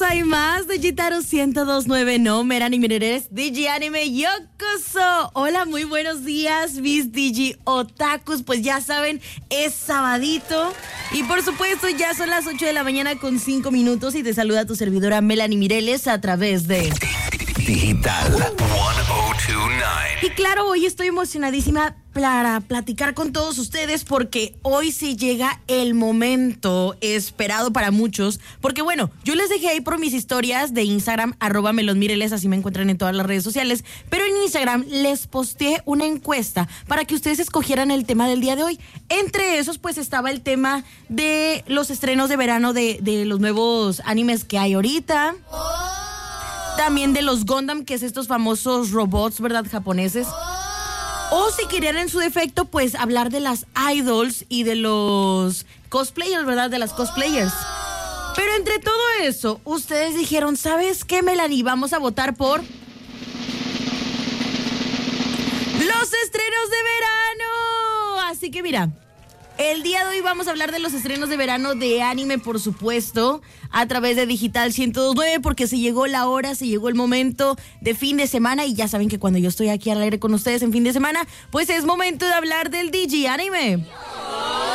hay más de Gitaro 1029, no, Merani Mireres, Digi Anime Yokoso. Hola, muy buenos días, mis Digi Otakus. Pues ya saben, es sabadito. Y por supuesto, ya son las 8 de la mañana con 5 minutos y te saluda tu servidora Melanie Mireles a través de Digital 1029. Y claro, hoy estoy emocionadísima para platicar con todos ustedes porque hoy sí llega el momento esperado para muchos. Porque bueno, yo les dejé ahí por mis historias de Instagram, @melonmireles, así me encuentran en todas las redes sociales. Pero en Instagram les posteé una encuesta para que ustedes escogieran el tema del día de hoy. Entre esos pues estaba el tema de los estrenos de verano de los nuevos animes que hay ahorita. También de los Gundam, que es estos famosos robots, ¿verdad? Japoneses. O si querían en su defecto, pues hablar de las idols y de los cosplayers, ¿verdad? De las cosplayers. Pero entre todo eso, ustedes dijeron, ¿sabes qué, Melanie? Vamos a votar por los estrenos de verano. Así que mira, el día de hoy vamos a hablar de los estrenos de verano de anime, por supuesto, a través de Digital 1029, porque se llegó la hora, se llegó el momento de fin de semana, y ya saben que cuando yo estoy aquí al aire con ustedes en fin de semana, pues es momento de hablar del Digi Anime